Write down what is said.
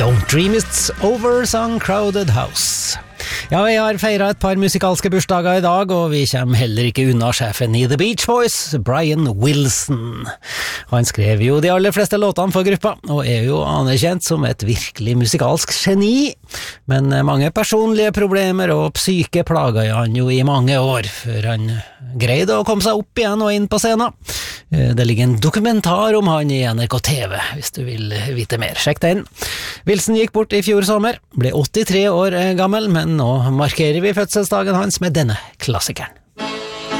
Don't Dream It's Over, sang Crowded House. Ja, vi har feiret et par musikalske bursdager i dag, og vi kommer heller ikke unna sjefen i The Beach Boys, Brian Wilson. Han skrev jo de aller fleste låtene for gruppa, og er jo anerkjent som et virkelig musikalsk geni. Men mange personlige problemer og psyke plaget han jo i mange år, før han greide å komme seg opp igjen og inn på scenen. Det ligger en dokumentar om han i NRK TV, hvis du vil vite mer. Sjekk den. Wilson gikk bort i fjor sommer, ble 83 år gammel, men nå markerer vi fødselsdagen hans med denne klassikeren.